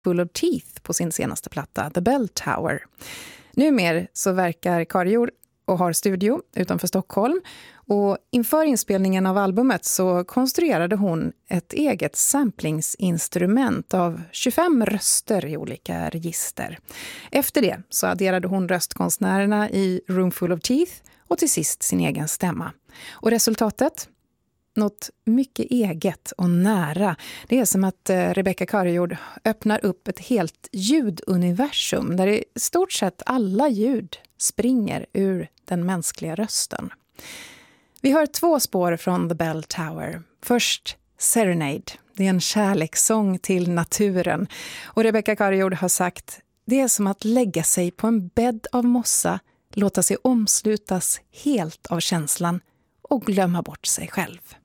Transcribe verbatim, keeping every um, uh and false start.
Full of Teeth på sin senaste platta The Bell Tower. Numer så verkar Karjord och har studio utanför Stockholm, och inför inspelningen av albumet så konstruerade hon ett eget samplingsinstrument av tjugofem röster i olika register. Efter det så adderade hon röstkonstnärerna i Room Full of Teeth och till sist sin egen stämma. Och resultatet? Något mycket eget och nära. Det är som att Rebecca Karjord öppnar upp ett helt ljuduniversum där i stort sett alla ljud springer ur den mänskliga rösten. Vi hör två spår från The Bell Tower. Först Serenade. Det är en kärlekssång till naturen. Och Rebecca Karjord har sagt: det är som att lägga sig på en bädd av mossa, låta sig omslutas helt av känslan och glömma bort sig själv.